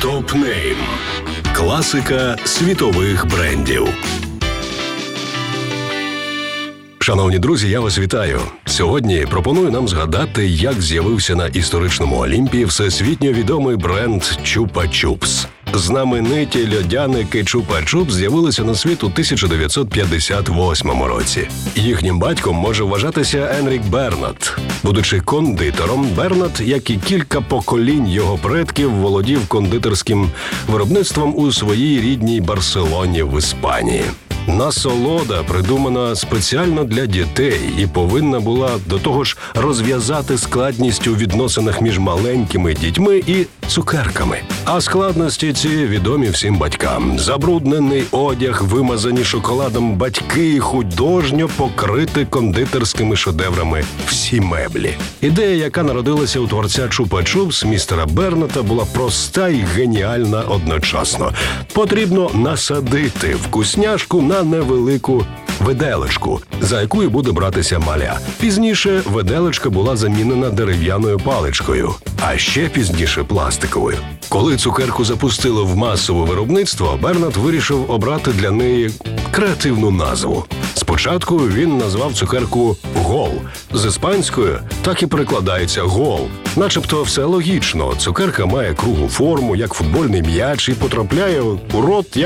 Топ-нейм. Класика світових брендів. Шановні друзі, я вас вітаю. Сьогодні пропоную нам згадати, як з'явився на історичному Олімпі всесвітньо відомий бренд Чупа-Чупс. Знамениті льодяники Чупа-Чупс з'явилися на світ у 1958 році. Їхнім батьком може вважатися Енрік Бернат. Будучи кондитером, Бернат, як і кілька поколінь його предків, володів кондитерським виробництвом у своїй рідній Барселоні в Іспанії. Насолода придумана спеціально для дітей і повинна була до того ж розв'язати складність у відносинах між маленькими дітьми і цукерками. А складності ці відомі всім батькам. Забруднений одяг, вимазані шоколадом батьки, художньо покрити кондитерськими шедеврами всі меблі. Ідея, яка народилася у творця Чупа-Чупс містера Берната, була проста і геніальна одночасно. Потрібно насадити вкусняшку на невелику виделечку, за якою буде братися маля. Пізніше виделечка була замінена дерев'яною паличкою, а ще пізніше пластиковою. Коли цукерку запустили в масове виробництво, Бернат вирішив обрати для неї креативну назву. Спочатку він назвав цукерку «Гол». З іспанською так і перекладається «гол». Начебто все логічно. Цукерка має круглу форму, як футбольний м'яч, і потрапляє у рот,